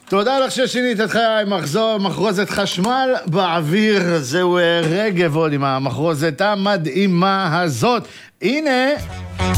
תודה לך ששינית את חיי, מחרוזת חשמל באוויר. זהו רגב עוד עם המחרוזת המדהימה הזאת. הנה